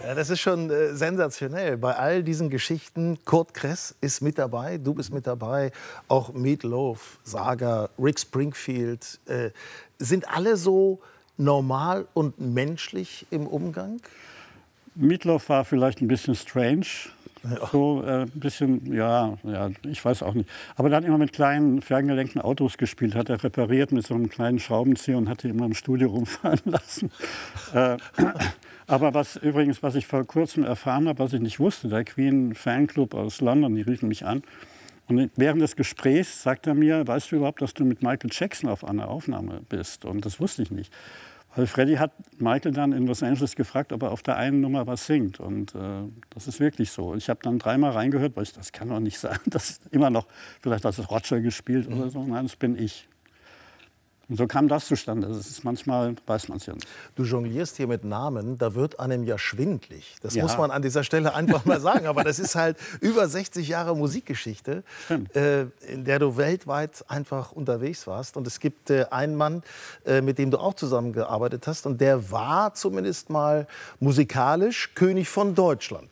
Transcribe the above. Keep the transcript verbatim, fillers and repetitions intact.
Ja, das ist schon äh, sensationell. Bei all diesen Geschichten, Kurt Kress ist mit dabei, du bist mit dabei, auch Meat Loaf, Saga, Rick Springfield. Äh, sind alle so normal und menschlich im Umgang? Meat Loaf war vielleicht ein bisschen strange. Ja. So äh, ein bisschen, ja, ja, ich weiß auch nicht. Aber er hat immer mit kleinen, ferngelenkten Autos gespielt, hat er repariert mit so einem kleinen Schraubenzieher und hat die immer im Studio rumfahren lassen. äh, aber was übrigens, was ich vor kurzem erfahren habe, was ich nicht wusste, der Queen Fanclub aus London, die riefen mich an. Und während des Gesprächs sagt er mir, weißt du überhaupt, dass du mit Michael Jackson auf einer Aufnahme bist? Und das wusste ich nicht. Weil Freddie hat Michael dann in Los Angeles gefragt, ob er auf der einen Nummer was singt. Und äh, das ist wirklich so. Ich habe dann dreimal reingehört, weil ich, das kann doch nicht sein. Das ist immer noch, vielleicht hat es Roger gespielt oder so. Nein, das bin ich. Und so kam das zustande. Das ist manchmal, weiß man es ja nicht. Du jonglierst hier mit Namen, da wird einem ja schwindlig. Das Ja. muss man an dieser Stelle einfach mal sagen. Aber das ist halt über sechzig Jahre Musikgeschichte, äh, in der du weltweit einfach unterwegs warst. Und es gibt äh, einen Mann, äh, mit dem du auch zusammengearbeitet hast. Und der war zumindest mal musikalisch König von Deutschland.